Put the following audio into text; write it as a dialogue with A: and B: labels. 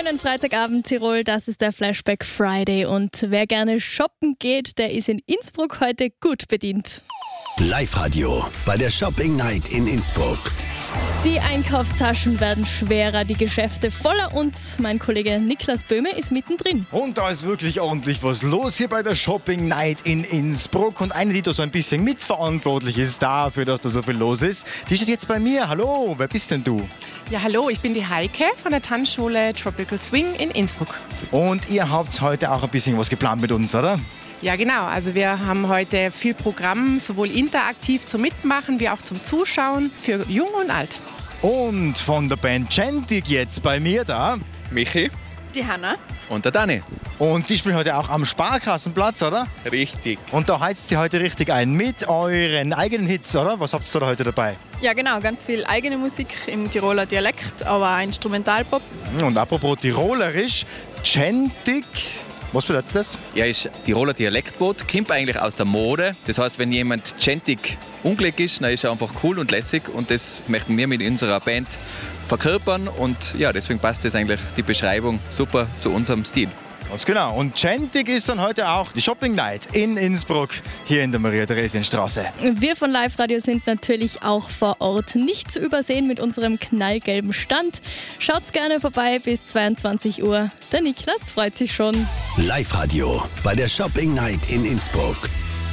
A: Schönen Freitagabend, Tirol. Das ist der Flashback Friday. Und wer gerne shoppen geht, der ist in Innsbruck heute gut bedient.
B: Live-Radio bei der Shopping Night in Innsbruck.
A: Die Einkaufstaschen werden schwerer, die Geschäfte voller und mein Kollege Niklas Böhme ist mittendrin.
C: Und da ist wirklich ordentlich was los hier bei der Shopping Night in Innsbruck. Und eine, die da so ein bisschen mitverantwortlich ist dafür, dass da so viel los ist, die steht jetzt bei mir. Hallo, wer bist denn du?
D: Ja, hallo, ich bin die Heike von der Tanzschule Tropical Swing in Innsbruck.
C: Und ihr habt heute auch ein bisschen was geplant mit uns, oder?
D: Ja, genau. Also wir haben heute viel Programm, sowohl interaktiv zum Mitmachen wie auch zum Zuschauen für Jung und Alt.
C: Und von der Band Chantic jetzt bei mir da.
E: Michi
F: Die Hanna.
E: und der Dani.
C: Und die spielen heute auch am Sparkassenplatz, oder?
E: Richtig.
C: Und da heizt sie heute richtig ein mit euren eigenen Hits, oder? Was habt ihr da heute dabei?
F: Ja, genau, ganz viel eigene Musik im Tiroler Dialekt, aber auch Instrumentalpop.
C: Und apropos tirolerisch, Chantic, was bedeutet das?
E: Er ist Tiroler Dialektwort, kommt eigentlich aus der Mode. Das heißt, wenn jemand Chantic unglücklich ist, dann ist er einfach cool und lässig. Und das möchten wir mit unserer Band verkörpern. Und ja, deswegen passt das eigentlich, die Beschreibung, super zu unserem Stil.
C: Ganz genau. Und Chantic ist dann heute auch die Shopping Night in Innsbruck, hier in der Maria-Theresien-Straße.
A: Wir von Live Radio sind natürlich auch vor Ort. Nicht zu übersehen mit unserem knallgelben Stand. Schaut's gerne vorbei bis 22 Uhr. Der Niklas freut sich schon.
B: Live-Radio bei der Shopping Night in Innsbruck.